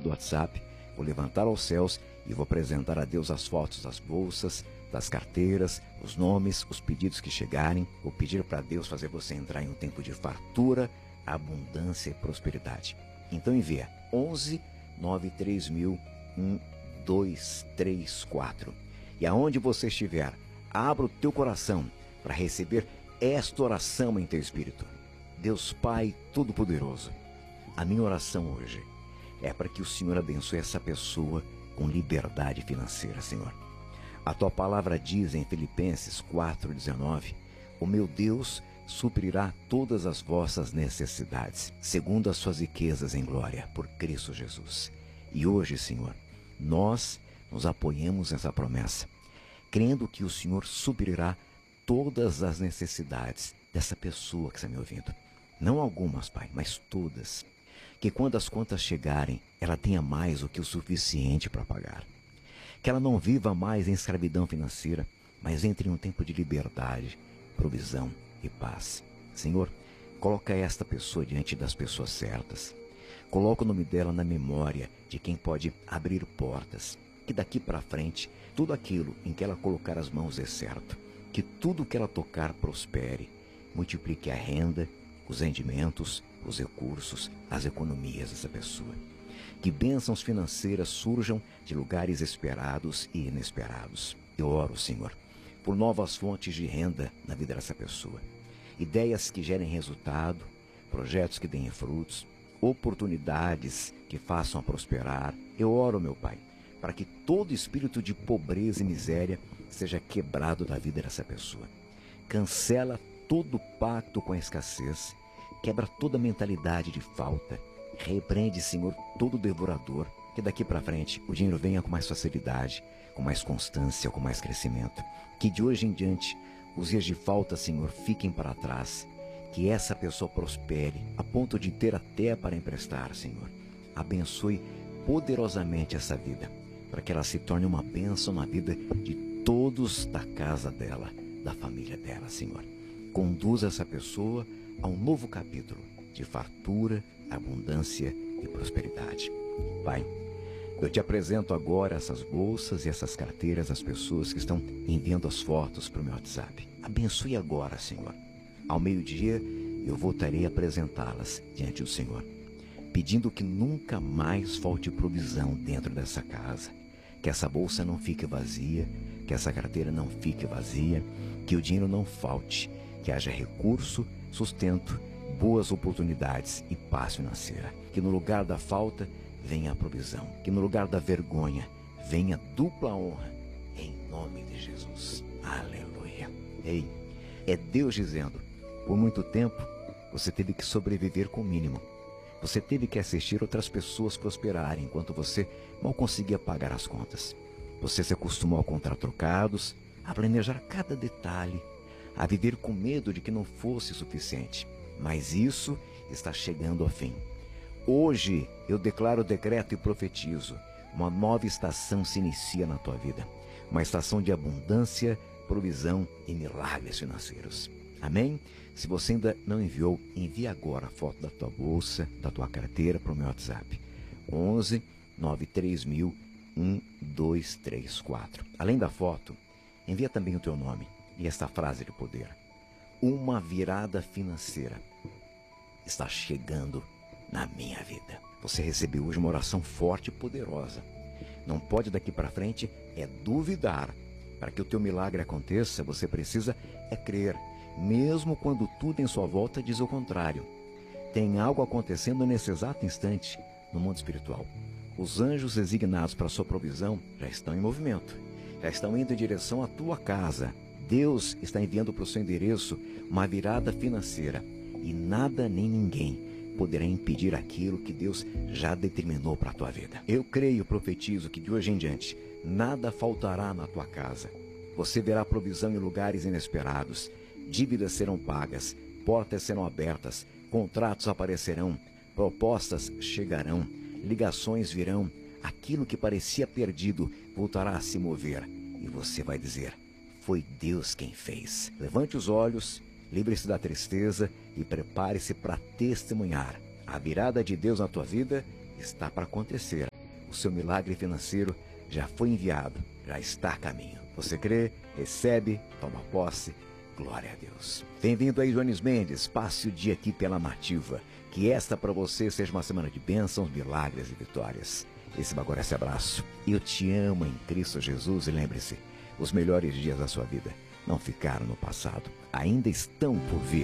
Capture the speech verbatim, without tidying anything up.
do WhatsApp, vou levantar aos céus e vou apresentar a Deus as fotos das bolsas, das carteiras, os nomes, os pedidos que chegarem. Vou pedir para Deus fazer você entrar em um tempo de fartura, abundância e prosperidade. Então envia onze nove três mil um dois três quatro. E aonde você estiver, abra o teu coração para receber esta oração em teu espírito. Deus Pai Todo-Poderoso, a minha oração hoje é para que o Senhor abençoe essa pessoa com liberdade financeira, Senhor. A tua palavra diz em Filipenses quatro, dezenove, o meu Deus suprirá todas as vossas necessidades, segundo as suas riquezas em glória, por Cristo Jesus. E hoje, Senhor, nós nos apoiamos nessa promessa, crendo que o Senhor suprirá todas as necessidades dessa pessoa que está me ouvindo. Não algumas, Pai, mas todas. Que quando as contas chegarem, ela tenha mais do que o suficiente para pagar. Que ela não viva mais em escravidão financeira, mas entre em um tempo de liberdade, provisão e paz. Senhor, coloca esta pessoa diante das pessoas certas. Coloca o nome dela na memória de quem pode abrir portas. Que daqui para frente, tudo aquilo em que ela colocar as mãos dê certo. Que tudo que ela tocar prospere. Multiplique a renda, os rendimentos, os recursos, as economias dessa pessoa. Que bênçãos financeiras surjam de lugares esperados e inesperados. Eu oro, Senhor, por novas fontes de renda na vida dessa pessoa. Ideias que gerem resultado, projetos que deem frutos, oportunidades que façam a prosperar. Eu oro, meu Pai, para que todo espírito de pobreza e miséria seja quebrado da vida dessa pessoa. Cancela todo pacto com a escassez, quebra toda mentalidade de falta. Repreende, Senhor, todo devorador, que daqui para frente o dinheiro venha com mais facilidade, com mais constância, com mais crescimento. Que de hoje em diante os dias de falta, Senhor, fiquem para trás. Que essa pessoa prospere a ponto de ter até para emprestar, Senhor. Abençoe poderosamente essa vida, para que ela se torne uma bênção na vida de todos da casa dela, da família dela, Senhor. Conduza essa pessoa a um novo capítulo de fartura, abundância e prosperidade. Pai, eu te apresento agora essas bolsas e essas carteiras às pessoas que estão enviando as fotos para o meu WhatsApp. Abençoe agora, Senhor. Ao meio-dia eu voltarei a apresentá-las diante do Senhor, pedindo que nunca mais falte provisão dentro dessa casa. Que essa bolsa não fique vazia, que essa carteira não fique vazia, que o dinheiro não falte, que haja recurso, sustento, boas oportunidades e paz financeira. Que no lugar da falta venha a provisão. Que no lugar da vergonha venha dupla honra. Em nome de Jesus. Aleluia. Ei, é Deus dizendo, por muito tempo você teve que sobreviver com o mínimo. Você teve que assistir outras pessoas prosperarem enquanto você mal conseguia pagar as contas. Você se acostumou a contar trocados, a planejar cada detalhe, a viver com medo de que não fosse suficiente. Mas isso está chegando ao fim. Hoje eu declaro, decreto e profetizo. Uma nova estação se inicia na tua vida. Uma estação de abundância, provisão e milagres financeiros. Amém? Se você ainda não enviou, envie agora a foto da tua bolsa, da tua carteira para o meu WhatsApp. onze nove três mil um dois três quatro. Além da foto, envia também o teu nome e esta frase de poder. Uma virada financeira está chegando na minha vida. Você recebeu hoje uma oração forte e poderosa. Não pode daqui para frente é duvidar. Para que o teu milagre aconteça, você precisa é crer, mesmo quando tudo em sua volta diz o contrário. Tem algo acontecendo nesse exato instante no mundo espiritual. Os anjos designados para a sua provisão já estão em movimento, já estão indo em direção à tua casa. Deus está enviando para o seu endereço uma virada financeira e nada nem ninguém poderá impedir aquilo que Deus já determinou para a tua vida. Eu creio e profetizo que de hoje em diante nada faltará na tua casa. Você verá provisão em lugares inesperados, dívidas serão pagas, portas serão abertas, contratos aparecerão, propostas chegarão, ligações virão, aquilo que parecia perdido voltará a se mover e você vai dizer: foi Deus quem fez. Levante os olhos, livre-se da tristeza e prepare-se para testemunhar. A virada de Deus na tua vida está para acontecer. o seu milagre financeiro já foi enviado, já está a caminho. Você crê, recebe, toma posse. Glória a Deus. Bem-vindo aí, Jones Mendes. Passe o dia aqui pela Nativa. Que esta para você seja uma semana de bênçãos, milagres e vitórias. Esse agora esse abraço. Eu te amo em Cristo Jesus e lembre-se, os melhores dias da sua vida não ficaram no passado, ainda estão por vir.